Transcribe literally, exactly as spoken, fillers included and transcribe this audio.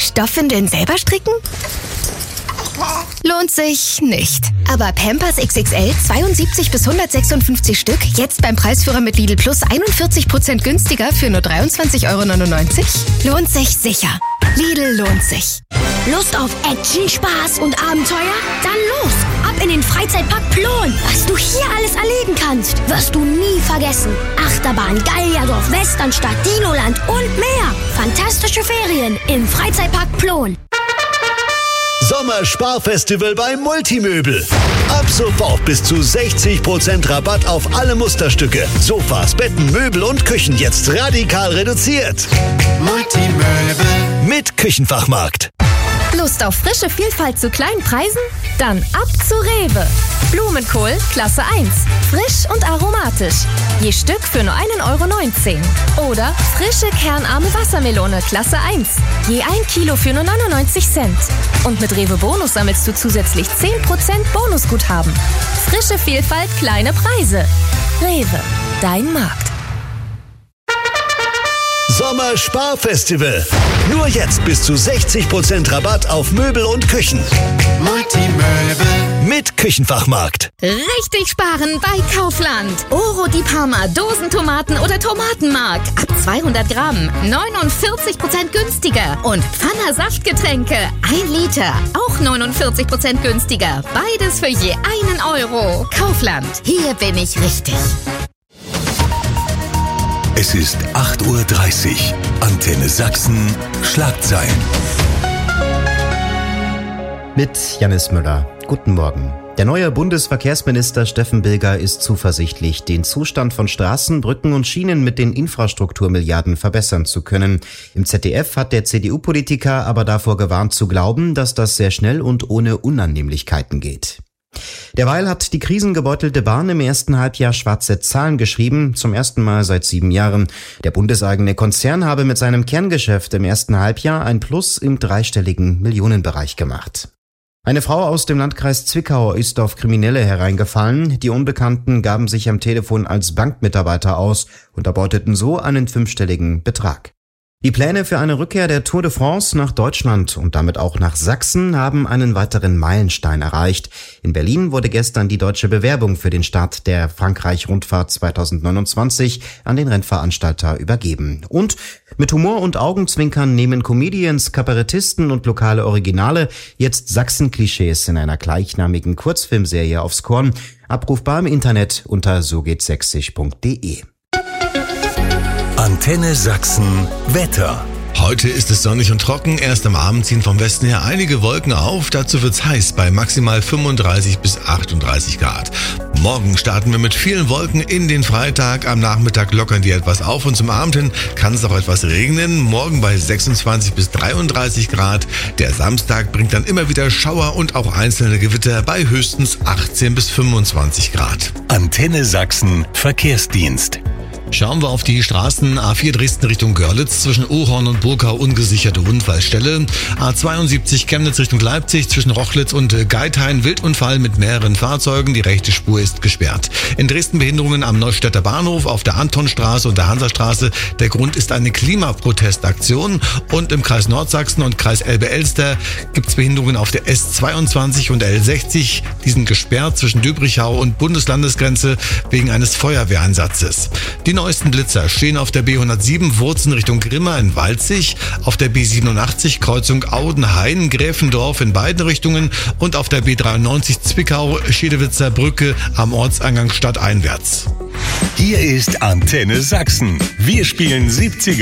Stoffwindeln selber stricken? Lohnt sich nicht. Aber Pampers X X L zweiundsiebzig bis hundertsechsundfünfzig Stück jetzt beim Preisführer mit Lidl Plus einundvierzig Prozent günstiger für nur dreiundzwanzig Euro neunundneunzig? Lohnt sich sicher. Lidl lohnt sich. Lust auf Action, Spaß und Abenteuer? Dann los! Ab in den Freizeitpark Plon! Was du hier alles erleben kannst, wirst du nie vergessen. Achterbahn, Gallierdorf, Westernstadt, Dinoland und mehr. Fantastische Ferien im Freizeitpark Plon. Sommersparfestival bei Multimöbel. Ab sofort bis zu sechzig Prozent Rabatt auf alle Musterstücke. Sofas, Betten, Möbel und Küchen jetzt radikal reduziert. Multimöbel mit Küchenfachmarkt. Lust auf frische Vielfalt zu kleinen Preisen? Dann ab zu Rewe. Blumenkohl Klasse eins. Frisch und aromatisch. Je Stück für nur ein Euro neunzehn. Oder frische kernarme Wassermelone Klasse eins. Je ein Kilo für nur neunundneunzig Cent. Und mit Rewe Bonus sammelst du zusätzlich zehn Prozent Bonusguthaben. Frische Vielfalt, kleine Preise. Rewe, dein Markt. Sommersparfestival. Nur jetzt bis zu sechzig Prozent Rabatt auf Möbel und Küchen. Multimöbel mit Küchenfachmarkt. Richtig sparen bei Kaufland. Oro di Parma, Dosentomaten oder Tomatenmark. Ab zweihundert Gramm, neunundvierzig Prozent günstiger. Und Pfanner Saftgetränke, ein Liter, auch neunundvierzig Prozent günstiger. Beides für je einen Euro. Kaufland, hier bin ich richtig. Es ist acht Uhr dreißig. Antenne Sachsen. Schlagzeilen. Mit Jannis Müller. Guten Morgen. Der neue Bundesverkehrsminister Steffen Bilger ist zuversichtlich, den Zustand von Straßen, Brücken und Schienen mit den Infrastrukturmilliarden verbessern zu können. Im Z D F hat der C D U-Politiker aber davor gewarnt zu glauben, dass das sehr schnell und ohne Unannehmlichkeiten geht. Derweil hat die krisengebeutelte Bahn im ersten Halbjahr schwarze Zahlen geschrieben, zum ersten Mal seit sieben Jahren. Der bundeseigene Konzern habe mit seinem Kerngeschäft im ersten Halbjahr ein Plus im dreistelligen Millionenbereich gemacht. Eine Frau aus dem Landkreis Zwickau ist auf Kriminelle hereingefallen. Die Unbekannten gaben sich am Telefon als Bankmitarbeiter aus und erbeuteten so einen fünfstelligen Betrag. Die Pläne für eine Rückkehr der Tour de France nach Deutschland und damit auch nach Sachsen haben einen weiteren Meilenstein erreicht. In Berlin wurde gestern die deutsche Bewerbung für den Start der Frankreich-Rundfahrt zweitausendneunundzwanzig an den Rennveranstalter übergeben. Und mit Humor und Augenzwinkern nehmen Comedians, Kabarettisten und lokale Originale jetzt Sachsen-Klischees in einer gleichnamigen Kurzfilmserie aufs Korn. Abrufbar im Internet unter so geht's sächsisch punkt de. Antenne Sachsen Wetter. Heute ist es sonnig und trocken. Erst am Abend ziehen vom Westen her einige Wolken auf. Dazu wird's heiß bei maximal fünfunddreißig bis achtunddreißig Grad. Morgen starten wir mit vielen Wolken in den Freitag. Am Nachmittag lockern die etwas auf und zum Abend hin kann es auch etwas regnen. Morgen bei sechsundzwanzig bis dreiunddreißig Grad. Der Samstag bringt dann immer wieder Schauer und auch einzelne Gewitter bei höchstens achtzehn bis fünfundzwanzig Grad. Antenne Sachsen Verkehrsdienst. Schauen wir auf die Straßen. A vier Dresden Richtung Görlitz, zwischen Ohorn und Burkau ungesicherte Unfallstelle. A zweiundsiebzig Chemnitz Richtung Leipzig, zwischen Rochlitz und Geithain Wildunfall mit mehreren Fahrzeugen. Die rechte Spur ist gesperrt. In Dresden Behinderungen am Neustädter Bahnhof, auf der Antonstraße und der Hansastraße. Der Grund ist eine Klimaprotestaktion. Und im Kreis Nordsachsen und Kreis Elbe-Elster gibt es Behinderungen auf der S zweiundzwanzig und L sechzig. Die sind gesperrt zwischen Döbrichau und Bundeslandesgrenze wegen eines Feuerwehreinsatzes. Die neuesten Blitzer stehen auf der B hundertsieben Wurzen Richtung Grimma in Walzig, auf der B siebenundachtzig Kreuzung Audenhain, Gräfendorf in beiden Richtungen und auf der B dreiundneunzig Zwickau, Schedewitzer Brücke am Ortseingang stadteinwärts. Hier ist Antenne Sachsen. Wir spielen siebziger.